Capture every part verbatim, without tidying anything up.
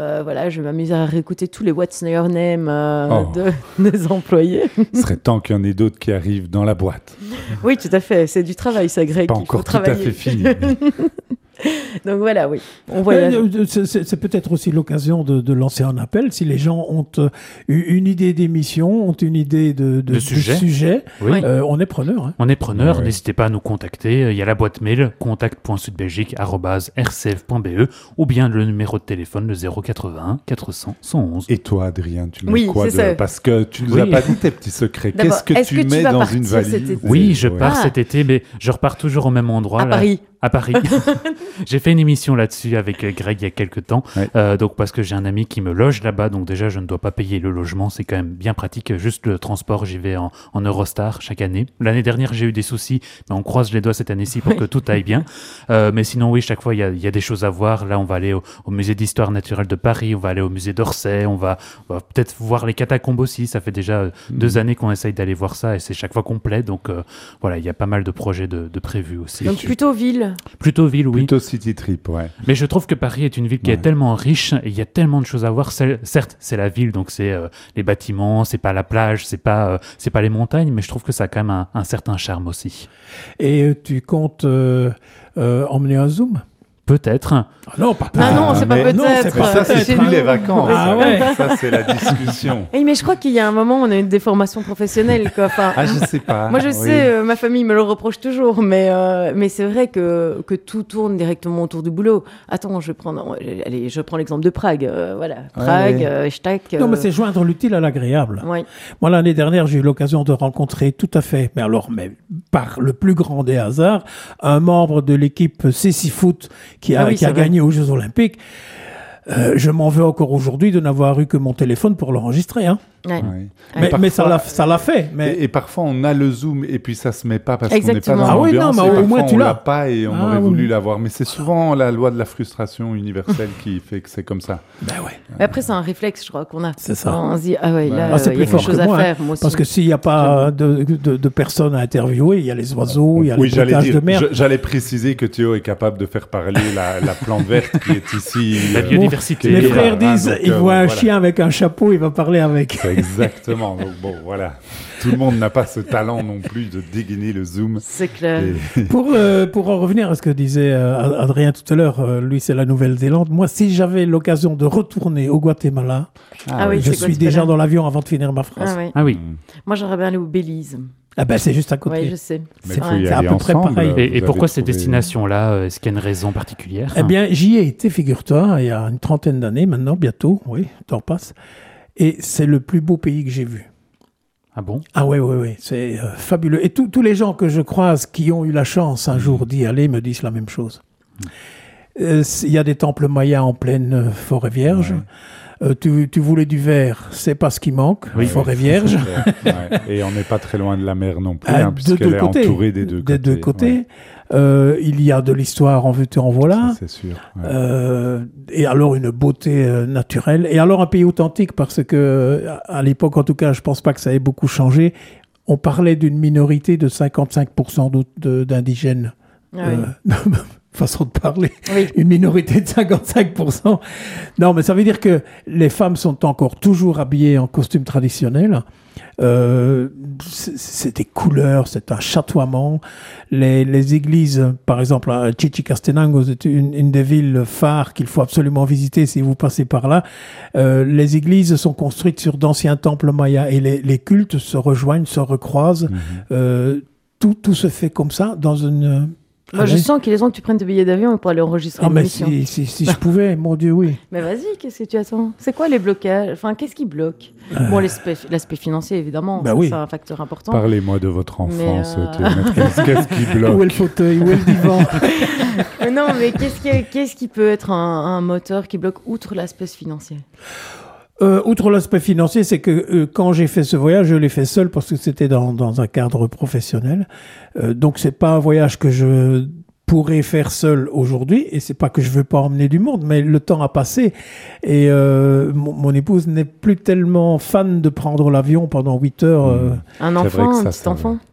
Euh, voilà, je vais m'amuser à réécouter tous les What's Your Name euh, Oh. de, des employés. Ce serait temps qu'il y en ait d'autres qui arrivent dans la boîte. Oui, tout à fait. C'est du travail, ça, Greg. Pas Il faut encore tout à travailler. fait fini. mais- Donc voilà, oui. On voyage. Euh, C'est, c'est- c'est peut-être aussi l'occasion de, de lancer un appel. Si les gens ont euh, une idée d'émission, ont une idée de, de, De sujet. sujet, Oui. euh, on est preneur. Hein. On est preneur, Ouais, ouais. n'hésitez pas à nous contacter. Il y a la boîte mail contact point sudbelgique arobase r c f point b e ou bien le numéro de téléphone le zéro quatre-vingt-un quatre cents cent onze. Et toi, Adrien, tu mets Oui, quoi c'est de... ça. Parce que tu nous Oui. as pas dit tes petits secrets. D'abord, Qu'est-ce que est-ce tu que tu mets vas dans partir une cet valise? été? Oui, je Ouais. pars Ah. cet été, mais je repars toujours au même endroit. À là. Paris. À Paris. J'ai fait une émission là-dessus avec euh, Greg il y a quelques temps. Ouais. Euh, donc parce que j'ai un ami qui me loge là-bas, donc déjà je ne dois pas payer le logement, c'est quand même bien pratique. Juste le transport, j'y vais en, en Eurostar chaque année. L'année dernière j'ai eu des soucis, mais on croise les doigts cette année-ci pour que tout aille bien. Euh, mais sinon oui, chaque fois il y a, il y a des choses à voir. Là on va aller au, au musée d'histoire naturelle de Paris, on va aller au musée d'Orsay, on va, on va peut-être voir les catacombes aussi. Ça fait déjà euh, Mhm. deux années qu'on essaye d'aller voir ça et c'est chaque fois complet. Donc euh, voilà, il y a pas mal de projets de, de prévus aussi. Donc plutôt ville. Plutôt ville, oui. Plutôt city trip, ouais. Mais je trouve que Paris est une ville qui Ouais. est tellement riche et il y a tellement de choses à voir. C'est- certes, c'est la ville, donc c'est euh, les bâtiments, c'est pas la plage, c'est pas, euh, c'est pas les montagnes, mais je trouve que ça a quand même un, un certain charme aussi. Et euh, tu comptes euh, euh, emmener un Zoom? Peut-être. Ah non, pas Ah non, c'est pas mais- peut-être. non, c'est Mais pas ça, c'est peut-être. plus nous. les vacances. Ah ça. ouais. Ça, c'est la discussion. Oui, mais je crois qu'il y a un moment où on a une déformation professionnelle. Quoi. Enfin, Ah, je sais pas. moi, je Oui. sais, euh, ma famille me le reproche toujours, mais, euh, mais c'est vrai que, que tout tourne directement autour du boulot. Attends, je vais prendre, allez, je prends l'exemple de Prague. euh, voilà, Prague, ouais. euh, Stag, Non, mais euh, c'est joindre l'utile à l'agréable. ouais. Moi, l'année dernière, j'ai eu l'occasion de rencontrer tout à fait, mais alors, mais par le plus grand des hasards, un membre de l'équipe C six Foot qui a, Ah oui, qui a c'est vrai. gagné aux Jeux Olympiques. Euh, je m'en veux encore aujourd'hui de n'avoir eu que mon téléphone pour l'enregistrer. Hein. Ouais. Ouais. Mais, parfois- mais ça l'a, ça l'a fait. Mais... Et, et parfois, on a le zoom et puis ça se met pas parce qu'on n'est pas Exactement. dans Ah oui, l'ambiance. non, mais et au parfois, moins, tu on l'as. l'a pas et on Ah aurait oui. voulu l'avoir. Mais c'est souvent la loi de la frustration universelle qui fait que c'est comme ça. Ben ouais. Mais après, c'est un réflexe, je crois, qu'on a. C'est ça. On se dit, ah ouais, là, Ah, c'est euh, il y plus a quelque fort chose que à moi, faire. Moi aussi. Parce que s'il n'y a pas de, de, de personnes à interviewer, il y a les oiseaux, il y a Oui, les j'allais bruitages dire, de mer. je- j'allais préciser que Théo est capable de faire parler la, la plante verte qui est ici. La euh, biodiversité. Les Et frères voilà, disent, donc, il euh, voit un voilà. chien avec un chapeau, il va parler avec. C'est exactement. Donc, bon, voilà. Tout le monde n'a pas ce talent non plus de dégainer le zoom. C'est clair. Et- Pour, euh, pour en revenir à ce que disait euh, Adrien tout à l'heure, euh, lui c'est la Nouvelle-Zélande. Moi, si j'avais l'occasion de retourner au Guatemala, Ah oui, je c'est suis Guatemala. déjà dans l'avion avant de finir ma phrase. Ah ouais. Ah oui. Moi, j'aimerais bien aller au Belize. Ah ben c'est juste à côté. Oui, je sais. Mais C'est- il faut y c'est à aller peu près ensemble. pareil. Vous Et, et avez pourquoi ces trouvé- destinations-là euh, Est-ce qu'il y a une raison particulière Eh bien, j'y ai été, figure-toi, il y a une trentaine d'années maintenant, bientôt, oui, le temps passe. Et c'est le plus beau pays que j'ai vu. Ah bon Ah oui, oui, oui, c'est euh, fabuleux. Et tous tous les gens que je croise qui ont eu la chance un jour d'y aller me disent la même chose. Euh, c'est- Il y a des temples mayas en pleine euh, forêt vierge. Euh, tu, tu voulais du verre, c'est pas ce qui manque, Oui. forêt vierge. Ouais. Et on n'est pas très loin de la mer non plus, Ah, hein, de puisqu'elle deux est côtés. entourée des deux Des côtés. deux côtés. Ouais, Euh, il y a de l'histoire en veux-tu, en voilà. ça, c'est sûr. Ouais. Euh, et alors une beauté euh, naturelle. Et alors un pays authentique, parce que euh, à l'époque, en tout cas, je pense pas que ça ait beaucoup changé. On parlait d'une minorité de cinquante-cinq pour cent d'aut- de- d'indigènes. Ah oui. Euh, façon de parler. Oui. Une minorité de cinquante-cinq pour cent. Non, mais ça veut dire que les femmes sont encore toujours habillées en costume traditionnel. Euh, c'est c'est des couleurs, c'est un chatoiement. Les, les églises, par exemple, à Chichicastenango, c'est une, une des villes phares qu'il faut absolument visiter si vous passez par là. Euh, les églises sont construites sur d'anciens temples mayas et les, les cultes se rejoignent, se recroisent. Mhm. Euh, tout, tout se fait comme ça dans une... Moi, Ah je oui. sens qu'il est temps que tu prennes tes billets d'avion pour aller enregistrer Ah, une mais émission. si, si, si je pouvais, mon Dieu, oui. Mais vas-y, qu'est-ce que tu attends? C'est quoi les blocages? Enfin, qu'est-ce qui bloque? Bon, l'aspect l'aspect financier, évidemment, bah ça, oui. c'est un facteur important. Parlez-moi de votre enfance, Mais, euh, Théo Maître. Qu'est-ce qu'est-ce qui Où est le bloque fauteuil, où est le divan? Mais non, mais qu'est-ce qui, qu'est-ce qui peut être un, un moteur qui bloque outre l'aspect financier? Euh, outre l'aspect financier, c'est que euh, quand j'ai fait ce voyage, je l'ai fait seul parce que c'était dans, dans un cadre professionnel. Euh, donc c'est pas un voyage que je pourrais faire seul aujourd'hui, et c'est pas que je veux pas emmener du monde, mais le temps a passé et euh, mon, mon épouse n'est plus tellement fan de prendre l'avion pendant huit heures. euh, Un C'est vrai enfant, que un ça, petit ça va. enfant?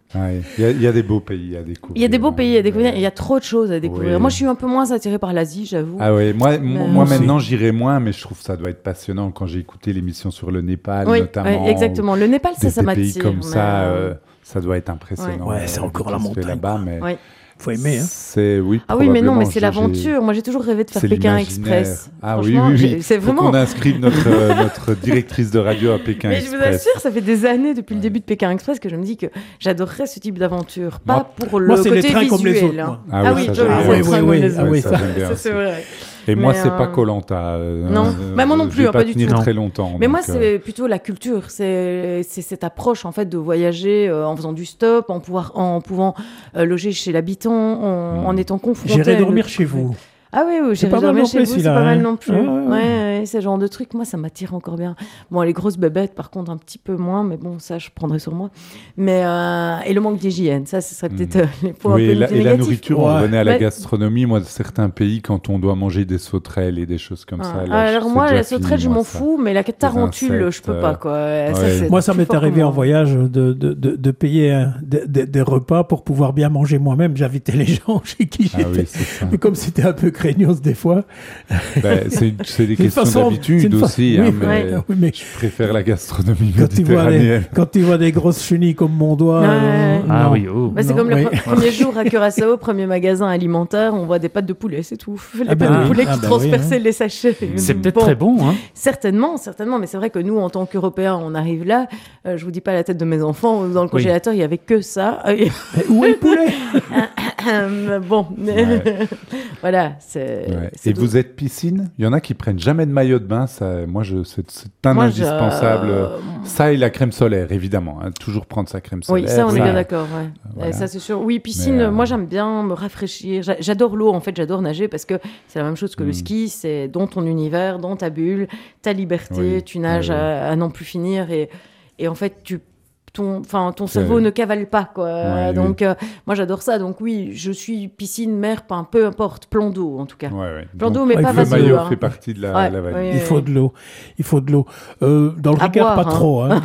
Ouais. Il, y a, il y a des beaux pays à découvrir. Il y a des beaux pays à découvrir, Ouais. il y a trop de choses à découvrir. Oui. Moi, je suis un peu moins attirée par l'Asie, j'avoue. Ah ouais, moi, Mais, moi euh, maintenant j'irai moins, mais je trouve que ça doit être passionnant quand j'ai écouté l'émission sur le Népal, oui, notamment. ouais, exactement. Le Népal, ça, Des, ça des m'attire. pays comme mais, ça, euh, euh, ça doit être impressionnant. Ouais, c'est euh, encore ce la qui se fait montagne, là-bas, quoi. mais ouais. Faut aimer. Hein. c'est oui. Ah oui, mais non, mais probablement, c'est j'ai- l'aventure. Moi, j'ai toujours rêvé de faire C'est Pékin l'imaginaire. Express. Ah oui, Franchement, oui, j'ai- oui. c'est Faut vraiment. qu'on inscrive notre, euh, notre directrice de radio à Pékin Mais je vous Express. assure, ça fait des années depuis le Ouais. début de Pékin Express que je me dis que j'adorerais ce type d'aventure. Pas Moi- pour le Moi, c'est côté les trains visuel. comme les autres, hein. moi. Ah Ah oui, oui, ça, toi, j'aime les bien. trains Oui, comme oui, les ah autres. oui, ça, ça. j'aime bien Ça, c'est aussi. vrai. Et moi, Mais, c'est euh, pas Koh-Lanta. euh, non. euh, Bah, moi non je plus, vais hein, pas du tenir tout. très longtemps. Mais moi, donc, euh, c'est plutôt la culture. C'est c'est cette approche, en fait, de voyager euh, en faisant du stop, en, pouvoir, en pouvant euh, loger chez l'habitant, en, Mm. en étant confronté. J'irai à une dormir autre- chez vous. Ah oui, oui, C'est j'irai pas mal dormir non chez plus, vous, c'est celui-là, pas mal hein. non plus. Ah, Ouais, ouais, ouais, ce genre de truc, moi, ça m'attire encore bien. Bon, les grosses bébêtes, par contre, un petit peu moins, mais bon, ça, je prendrai sur moi. Mais, euh, et le manque d'hygiène, ça, ce serait peut-être Mm. euh, les points Oui, un et peu la, plus et la négatifs. nourriture, on Ouais. revenait à la Mais- gastronomie. Moi, de certains pays, quand on doit manger des sauterelles et des choses comme Ah, ça. là, alors c'est moi, déjà la fini, sauterelle, je moi, m'en ça. fous, mais la tarentule, insectes, je peux pas, quoi. Ça, ouais. c'est Moi, ça plus m'est fort que arrivé moi. en voyage de, de, de, de payer un- de- de- des repas pour pouvoir bien manger moi-même. J'invitais les gens chez qui Ah j'étais. oui, c'est ça. Mais comme c'était un peu craignos des fois. Ben, c'est c'est des c'est une questions façon- c'est d'habitude une fa- aussi. oui, hein, mais ouais. oui, mais je préfère la gastronomie quand tu, vois méditerranéenne. des, quand tu vois des grosses chenilles comme mon doigt. Ouais. euh, Ah non. oui, oh. Bah, c'est Non, comme le oui. pre- premier jour à Curaçao, premier magasin alimentaire, on voit des pâtes de poulet, c'est tout. Les Ah pâtes bah de oui. poulet Ah qui bah transperçaient oui, hein. les sachets. C'est peut-être Bon, très bon, hein. Certainement, certainement, mais c'est vrai que nous, en tant qu'Européens, on arrive là, euh, je vous dis pas la tête de mes enfants, dans le congélateur, il y avait que ça. Mais où est le poulet? Bon, Ouais. voilà, c'est... Ouais. c'est Et doux. vous êtes piscine? Il y en a qui prennent jamais de maillot de bain. Ça, moi, je, c'est, c'est un Moi, je- indispensable. euh, Ça et la crème solaire, évidemment. hein. Toujours prendre sa crème solaire. Oui, ça, on est ça- bien d'accord. Ouais. voilà. Euh, Ça, c'est sûr. Oui, piscine, Mais, euh, moi, j'aime bien me rafraîchir. J'a- J'adore l'eau, en fait, j'adore nager parce que c'est la même chose que le Mm. ski. C'est dans ton univers, dans ta bulle, ta liberté. Oui, Tu nages oui, oui. À, à n'en plus finir et, et en fait, tu. Ton, enfin, ton C'est- cerveau ne cavale pas, quoi. Ouais, Donc, euh, moi, j'adore ça. Donc, oui, je suis piscine, mer, peu, peu importe, plan d'eau, en tout cas. Ouais, ouais. Plan d'eau, Donc, mais ouais, pas il le faut vaseux. maillot hein. fait partie de la, Ouais, la valise. oui, Il faut de l'eau. Il faut de l'eau. Euh, dans le À Ricard, boire, pas hein. trop. Hein.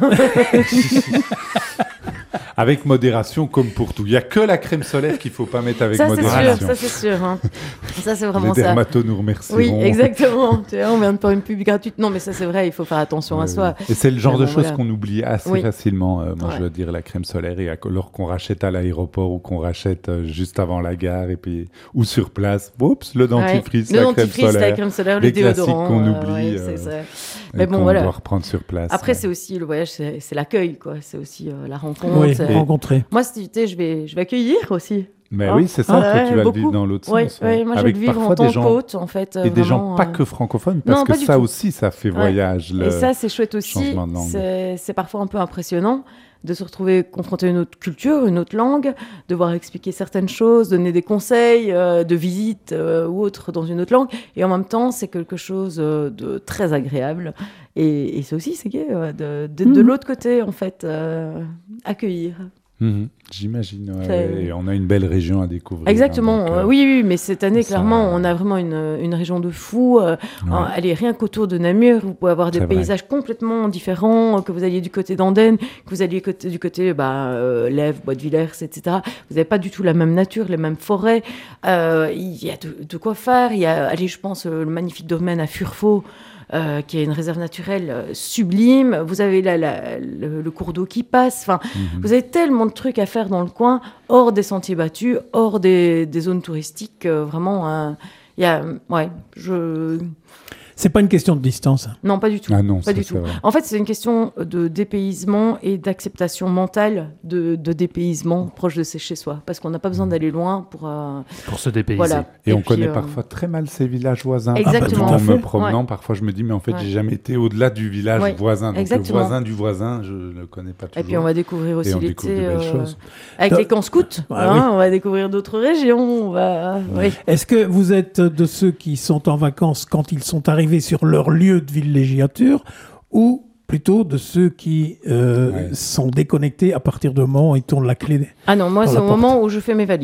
Avec modération, comme pour tout. Il n'y a que la crème solaire qu'il ne faut pas mettre avec Ça, c'est modération. sûr, ça, c'est sûr. hein. Ça, c'est Les vraiment ça. dermatos nous remercieront. Oui, exactement. Tu vois, on vient de faire une pub gratuite. Non, mais ça, c'est vrai, il faut faire attention à Ouais, soi. ouais. Et c'est le genre Mais de bon, choses voilà. qu'on oublie assez Oui. facilement. Euh, moi, Ouais. je dois dire la crème solaire, et à- lorsqu'on rachète à l'aéroport ou qu'on rachète euh, juste avant la gare et puis ou sur place, oups, le dentifrice, Ouais. la Le crème dentifrice, solaire, la crème solaire, le les classiques déodorant. qu'on euh, oublie, ouais, euh, c'est ça. et Mais bon, qu'on voilà. doit reprendre sur place. Après, ouais. c'est aussi le voyage, c'est c'est l'accueil, quoi. C'est aussi euh, la rencontre. Oui, c'est- Et- rencontrer. Moi, cet été, je vais, je vais accueillir aussi. Mais Hein oui, c'est ça, Ah, toi, ouais, tu vas beaucoup. le vivre dans l'autre Oui, sens. ouais. moi, je vais Avec le vivre en parfois tant des gens, qu'hôte, en fait. euh, et des vraiment, gens pas euh, que francophones, parce non, que pas du ça tout. aussi, ça fait Ouais. voyage. le- Et ça, c'est chouette aussi. changement de langue. C'est c'est parfois un peu impressionnant de se retrouver confronté à une autre culture, une autre langue, devoir expliquer certaines choses, donner des conseils euh, de visite euh, ou autre dans une autre langue. Et en même temps, c'est quelque chose euh, de très agréable. Et, et c'est aussi, c'est gai, euh, de, de, de Mhm. l'autre côté, en fait, euh, accueillir. Mhm, J'imagine, ouais, C'est- ouais, et on a une belle région à découvrir. Exactement, hein, donc, euh, euh, oui, oui, mais cette année, ça- clairement, on a vraiment une, une région de fous. euh, ouais. euh, allez, rien qu'autour de Namur, vous pouvez avoir des C'est vrai. paysages complètement différents, euh, que vous alliez du côté d'Andenne, que vous alliez côté, du côté bah, euh, Lèves, Bois de Villers, et cetera. Vous n'avez pas du tout la même nature, les mêmes forêts. Euh, Il y a de, de quoi faire. Il y a, allez, je pense, euh, le magnifique domaine à Furfaux, euh, qui est une réserve naturelle euh, sublime. Vous avez là, la- le, le cours d'eau qui passe. Enfin, Mhm. vous avez tellement de trucs à faire dans le coin, hors des sentiers battus, hors des, des zones touristiques. euh, vraiment, euh, il y a, ouais, je, C'est pas une question de distance. non, pas du tout. Ah non, Pas ça, du c'est tout. vrai. En fait, c'est une question de dépaysement et d'acceptation mentale de, de dépaysement proche de ses chez soi. Parce qu'on n'a pas besoin d'aller loin pour. euh, Pour se dépayser. voilà. Et, on puis, connaît euh, parfois très mal ses villages voisins. Exactement. Ah bah, En tout à me fait. promenant, Ouais. parfois je me dis, mais en fait, Ouais. j'ai jamais été au-delà du village Ouais. voisin. Donc Exactement. le voisin du voisin, je ne le connais pas toujours. Et puis, on va découvrir aussi Et on l'été. découvre de belles euh, choses. Avec Dans- les camps scouts. Ah hein, On va découvrir d'autres régions. On va... oui. Est-ce que vous êtes de ceux qui sont en vacances quand ils sont arrivés sur leur lieu de villégiature ou plutôt de ceux qui euh, Ouais. sont déconnectés à partir du moment où ils tournent la clé? Ah non, moi, Dans c'est la au porte. moment où je fais mes valises.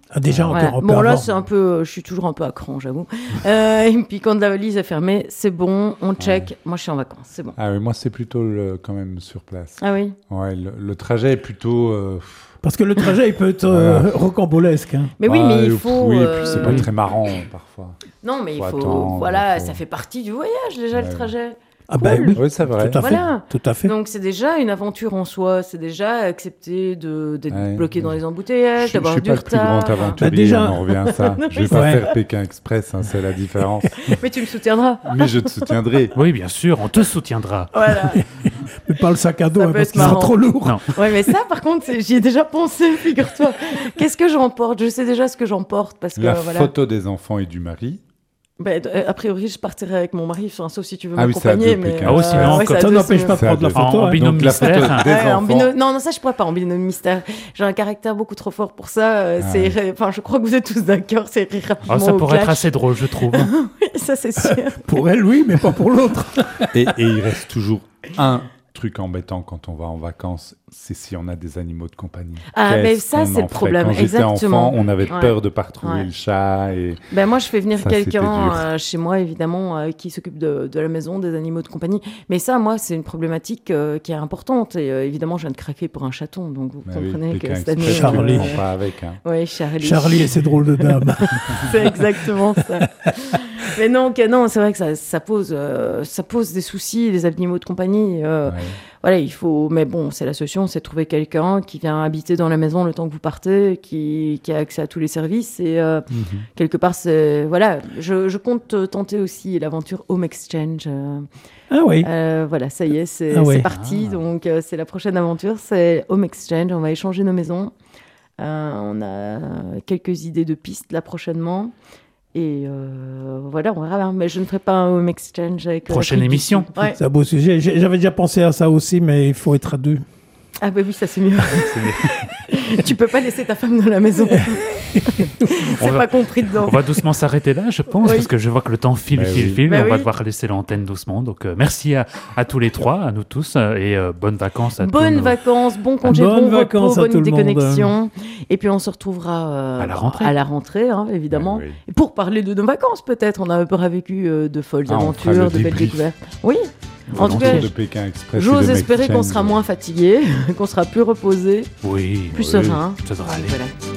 Ah, déjà, Voilà. encore un peu Bon, là, avant. c'est un peu. Je suis toujours un peu à cran, j'avoue. Euh, et puis, quand la valise est fermée, c'est bon, on check. Moi, je suis en vacances, c'est bon. Ah oui, moi, c'est plutôt le, quand même sur place. Ah oui. Ouais, le, le trajet est plutôt. euh, Parce que le trajet, il peut être euh, Voilà. rocambolesque. Hein. Mais oui, ouais, mais il ou- faut. Oui, et euh, puis c'est pas très marrant parfois. Non, mais il faut faut. attendre, voilà, faut- ça fait partie du voyage, déjà, le Ouais. trajet. Ah ben oui, Oui, c'est vrai. tout à fait. Voilà. Tout à fait. Donc, c'est déjà une aventure en soi. C'est déjà accepter de, d'être Ouais. bloqué dans les Je embouteillages, je d'avoir suis du pas le plus grand retard. aventurier, Bah, déjà- on en revient à ça. Je vais pas Ouais. faire Pékin Express, hein, c'est la différence. Mais tu me soutiendras. Mais je te soutiendrai. Oui, bien sûr, on te soutiendra. Voilà. Mais pas le sac à dos, Ça hein, peut parce être qu'il sera marrant. trop lourd. Non. Ouais, mais ça, par contre, c'est- j'y ai déjà pensé, figure-toi. Qu'est-ce que j'emporte? Je sais déjà ce que j'emporte parce que La voilà. photo des enfants et du mari. Ben, euh, a priori, je partirai avec mon mari, enfin, sauf si tu veux Ah oui, c'est à m'accompagner. deux, mais Pékin. Ah oui, sinon, ouais, comme c'est à Ça deux, n'empêche c'est pas mieux. de prendre la Ça, photo. en hein. binôme Donc la photo mystère. des Ouais, en enfants. binôme- Non, non, ça, je pourrais pas en binôme mystère. J'ai un caractère beaucoup trop fort pour ça. euh, Ah c'est, ouais. enfin, je crois que vous êtes tous d'accord. C'est rire rapidement. Ah, ça au pourrait être clash. assez drôle, je trouve. Oui, ça, c'est sûr. Pour elle, oui, mais pas pour l'autre. Et, et il reste toujours un truc embêtant quand on va en vacances, c'est si on a des animaux de compagnie. Ah, Qu'est-ce mais ça, qu'on c'est en le fait problème, Quand j'étais exactement. enfant, on avait Ouais. peur de pas retrouver Ouais. le chat. Et... Ben moi, je fais venir Ça, c'était quelqu'un dur. euh, chez moi, évidemment, euh, qui s'occupe de, de la maison, des animaux de compagnie. Mais ça, moi, c'est une problématique euh, qui est importante. Et euh, évidemment, je viens de craquer pour un chaton, donc vous Bah oui, comprenez Pékin que cette Express, année... tu Charlie. le prends pas avec. Hein. Oui, Charlie. Charlie et ses drôles de dames. C'est exactement ça. Mais non, que, non, c'est vrai que ça, ça pose, euh, ça pose des soucis, les animaux de compagnie. euh, Ouais. Voilà, il faut. Mais bon, c'est la solution, c'est de trouver quelqu'un qui vient habiter dans la maison le temps que vous partez, qui, qui a accès à tous les services. Et euh, Mhm. quelque part, c'est. Voilà, je, je compte euh, tenter aussi l'aventure Home Exchange. euh, Ah oui. euh, voilà, ça y est, c'est Ah ouais. c'est parti. Ah. Donc, euh, c'est la prochaine aventure, c'est Home Exchange. On va échanger nos maisons. Euh, on a quelques idées de pistes là prochainement. Et euh, voilà, on verra bien. Mais je ne ferai pas un Home Exchange avec. euh, Prochaine l'Afrique du émission. Sud. Ouais. C'est un beau sujet. J'ai- J'avais déjà pensé à ça aussi, mais il faut être à deux. Ah, bah oui, ça c'est mieux. Tu peux pas laisser ta femme dans la maison. C'est va- pas compris dedans. On va doucement s'arrêter là, je pense, Oui. parce que je vois que le temps file, Bah file, oui. file. Bah et on va oui. devoir laisser l'antenne doucement. Donc, euh, merci à, à tous les trois, à nous tous, euh, et euh, bonnes vacances à tous. Bonnes nos- vacances, bon congé, Bonnes bon vacances repos, à tout bonne le monde. déconnexion. Et puis on se retrouvera euh, À la rentrée. à la rentrée, hein, évidemment. Ouais, oui. Et pour parler de nos vacances, peut-être. On a pas vécu euh, de folles Ah, on fera aventures, le de belles débrief. découvertes. Oui, Au En tout cas, retour de Pékin Express et j'ose de espérer qu'on Exchange. sera moins fatigué, qu'on sera plus reposé, Oui, plus Oui. serein. ça devrait aller. Voilà.